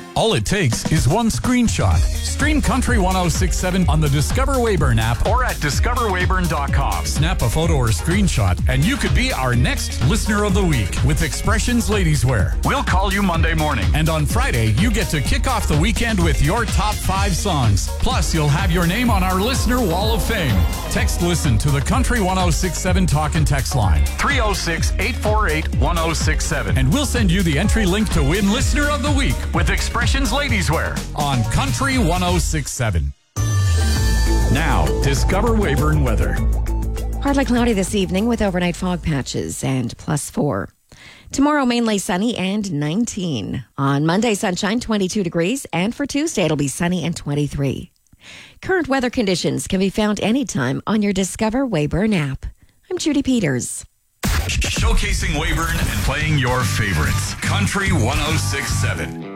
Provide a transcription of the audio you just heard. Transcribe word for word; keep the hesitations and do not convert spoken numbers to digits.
All it takes is one screenshot. Stream Country ten sixty-seven on the Discover Weyburn app or at discover weyburn dot com. Snap a photo or screenshot and you could be our next Listener of the Week with Expressions Ladies Wear. We'll call you Monday morning. And on Friday, you get to kick off the weekend with your top five songs. Plus, you'll have your name on our Listener Wall of Fame. Text Listen to the Country ten sixty-seven talk and text line three oh six, eight four eight, one oh six seven. And we'll send you the entry link to win Listener of the Week with Expressions Ladies Wear on Country ten sixty-seven. Now, Discover Weyburn weather. Partly cloudy this evening with overnight fog patches and plus four. Tomorrow, mainly sunny and nineteen. On Monday, sunshine, twenty-two degrees. And for Tuesday, it'll be sunny and twenty-three. Current weather conditions can be found anytime on your Discover Weyburn app. I'm Judy Peters. Showcasing Weyburn and playing your favorites. Country ten sixty-seven.